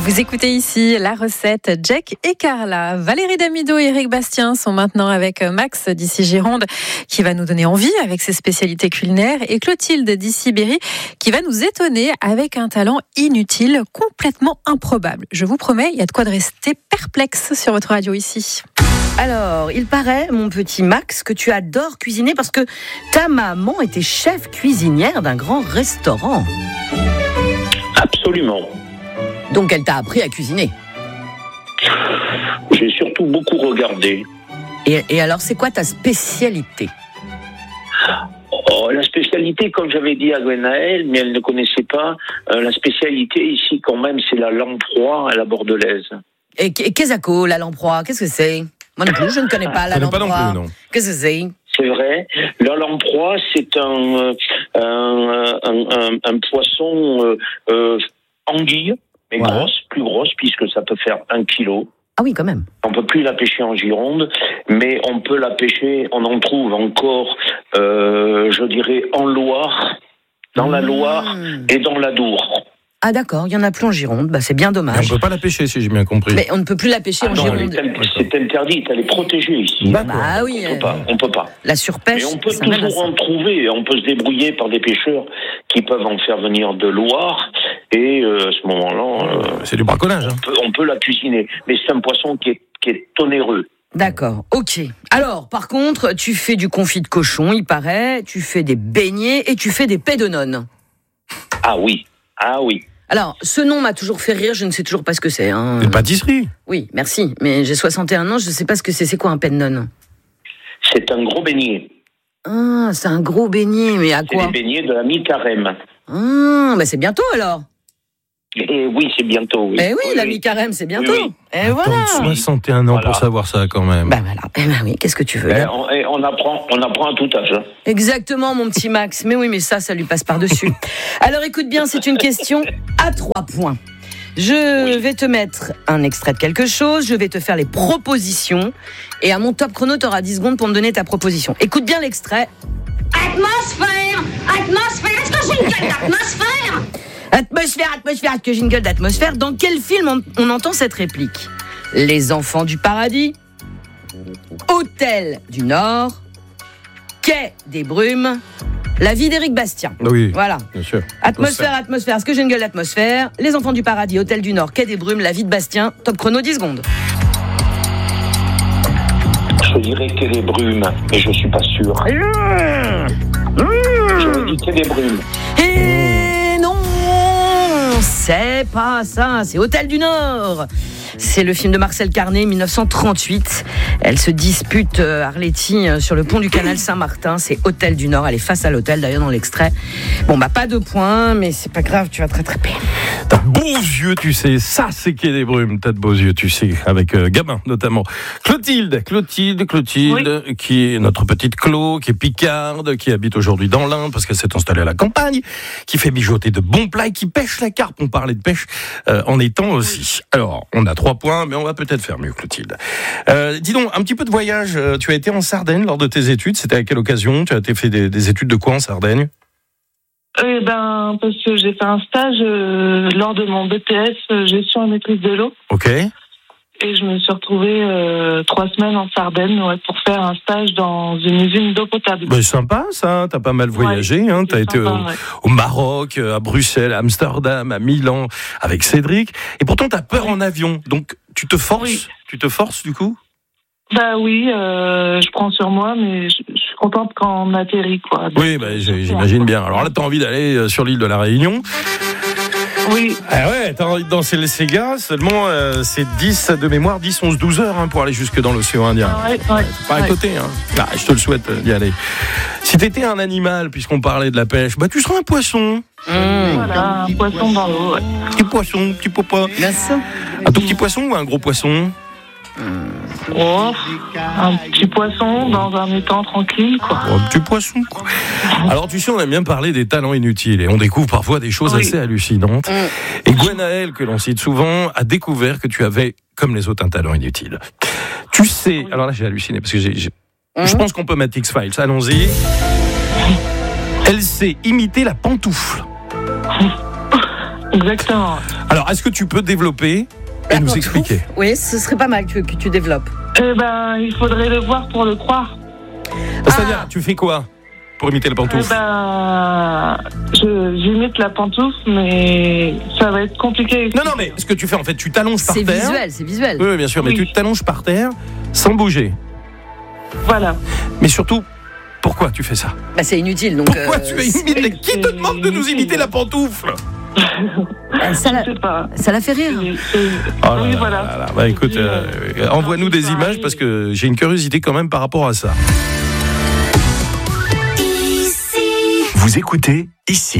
Vous écoutez ici la recette Jack et Carla. Valérie Damido et Eric Bastien sont maintenant avec Max d'ici Gironde qui va nous donner envie avec ses spécialités culinaires et Clotilde d'ici Berry qui va nous étonner avec un talent inutile, complètement improbable. Je vous promets, il y a de quoi de rester perplexe sur votre radio ici. Alors, il paraît, mon petit Max, que tu adores cuisiner parce que ta maman était chef cuisinière d'un grand restaurant. Absolument. Donc elle t'a appris à cuisiner. J'ai surtout beaucoup regardé. Et alors, c'est quoi ta spécialité ? La spécialité, comme j'avais dit à Gwenaëlle, mais elle ne connaissait pas, la spécialité ici quand même, c'est la lamproie à la bordelaise. Et qu'est-ce que la lamproie ? Qu'est-ce que c'est ? Moi non plus, je ne connais pas la lamproie. Pas non plus, non. Qu'est-ce que c'est ? C'est vrai. La lamproie, c'est un poisson anguille, mais Ouais. plus grosse, puisque ça peut faire 1 kilo. Ah oui, quand même. On peut plus la pêcher en Gironde, mais on peut la pêcher, on en trouve encore, je dirais, en Loire, dans la Loire et dans l'Adour. Ah d'accord, il y en a plus en Gironde, c'est bien Mais on dommage. ne peut pas la pêcher, si j'ai bien compris. Mais on ne peut plus la pêcher en Non, Gironde. c'est interdit, elle est protégée ici. Bah oui, On peut pas. la surpêche, Mais on peut ça mène à toujours ça. en trouver, on peut se débrouiller par des pêcheurs qui peuvent en faire venir de Loire, et à ce moment-là, C'est du braconnage. Hein. on peut la cuisiner. Mais c'est un poisson qui est onéreux. D'accord, ok. Alors, par contre, tu fais du confit de cochon, il paraît, tu fais des beignets et tu fais des pets de nonne. Ah oui. Alors, ce nom m'a toujours fait rire, je ne sais toujours pas ce que c'est. Une pâtisserie. Oui, merci, mais j'ai 61 ans, je ne sais pas ce que c'est. C'est quoi un pet de nonne ? C'est un gros beignet. Ah, c'est un gros beignet, mais à C'est quoi ? des beignets de la mi-carême. Ah, c'est bientôt alors. Et oui, c'est bientôt. Oui. Eh oui, la mi-carême, c'est bientôt. Oui. Et voilà. Attends, 61 ans pour savoir ça quand même. Bah voilà. Eh ben oui, qu'est-ce que tu veux là ? On apprend à tout âge. Hein. Exactement, mon petit Max. Mais oui, mais ça lui passe par-dessus. Alors écoute bien, c'est une question à 3 points. Je vais te mettre un extrait de quelque chose, je vais te faire les propositions, et à mon top chrono, tu auras 10 secondes pour me donner ta proposition. Écoute bien l'extrait. Atmosphère, est-ce que j'ai une gueule d'atmosphère ? Atmosphère, est-ce que j'ai une gueule d'atmosphère ? Dans quel film on entend cette réplique ? Les Enfants du Paradis, Hôtel du Nord, Quai des Brumes, La vie d'Éric Bastien. Oui, Voilà. bien sûr. Atmosphère, est-ce que j'ai une gueule d'atmosphère ? Les Enfants du Paradis, Hôtel du Nord, Quai des Brumes, La vie de Bastien, top chrono 10 secondes. Je dirais Quai des Brumes, mais je suis pas sûr. Je dis Quai des Brumes. Et non, c'est pas ça, c'est Hôtel du Nord. C'est le film de Marcel Carné, 1938. Elle se dispute, Arletty, sur le pont du canal Saint-Martin. C'est Hôtel du Nord. Elle est face à l'hôtel, d'ailleurs, dans l'extrait. Bon, pas 2 points, mais c'est pas grave, tu vas te rattraper. T'as de beaux yeux, tu sais. Ça, c'est Quai des Brumes. T'as de beaux yeux, tu sais. Avec Gabin, notamment. Clotilde, oui. Qui est notre petite Clo, qui est picarde, qui habite aujourd'hui dans l'Inde, parce qu'elle s'est installée à la campagne, qui fait mijoter de bons plats et qui pêche la carpe. On parlait de pêche en étang aussi. Alors, on a 3 points, mais on va peut-être faire mieux, Clotilde. Dis donc, un petit peu de voyage. Tu as été en Sardaigne lors de tes études. C'était à quelle occasion ? Tu as fait des études de quoi en Sardaigne ? Parce que j'ai fait un stage lors de mon BTS gestion et maîtrise de l'eau. Ok. Et je me suis retrouvée 3 semaines en Sardaigne pour faire un stage dans une usine d'eau potable. Bah, sympa ça, t'as pas mal voyagé, hein. T'as été au Maroc, à Bruxelles, à Amsterdam, à Milan avec Cédric. Et pourtant t'as peur en avion, donc tu te forces. Oui. Tu te forces du coup ? Bah oui, je prends sur moi, mais je suis contente quand on atterrit, quoi. Donc, oui, j'imagine bien. Alors là, t'as envie d'aller sur l'île de la Réunion. Oui. Ah ouais, t'as envie de danser le Sega, seulement c'est 10 de mémoire, 10, 11, 12 heures pour aller jusque dans l'océan Indien. Ouais. C'est pas à côté, hein. Ah, je te le souhaite d'y aller. Si t'étais un animal, puisqu'on parlait de la pêche, tu serais un poisson. Voilà, un poisson dans l'eau. Ouais. Petit poisson, petit papa. Merci. Un tout petit poisson ou un gros poisson ? Un petit poisson dans un étang tranquille, quoi. Un petit poisson, quoi. Alors, tu sais, on aime bien parler des talents inutiles et on découvre parfois des choses assez hallucinantes. Et Gwenaëlle, que l'on cite souvent, a découvert que tu avais, comme les autres, un talent inutile. Tu sais, alors là, j'ai halluciné parce que je pense qu'on peut mettre X-Files. Allons-y. Elle sait imiter la pantoufle. Exactement. Alors, est-ce que tu peux développer et nous expliquer? Oui, ce serait pas mal que tu développes. Il faudrait le voir pour le croire. C'est-à-dire, tu fais quoi pour imiter la pantoufle? J'imite la pantoufle, mais ça va être compliqué. Non, mais ce que tu fais, en fait, tu t'allonges par terre. C'est visuel. Oui, bien sûr, mais tu t'allonges par terre sans bouger. Voilà. Mais surtout, pourquoi tu fais ça? C'est inutile. Donc, pourquoi tu imites? Qui te demande de nous imiter la pantoufle? Ça la fait rire. Oui, voilà. Écoute, envoie-nous des images parce que j'ai une curiosité quand même par rapport à ça. Vous écoutez ici.